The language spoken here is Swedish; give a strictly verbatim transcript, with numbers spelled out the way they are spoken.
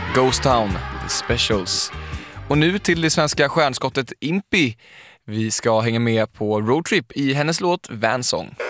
Ghost Town, The Specials. Och nu till det svenska stjärnskottet Impi. Vi ska hänga med på roadtrip i hennes låt Vansong.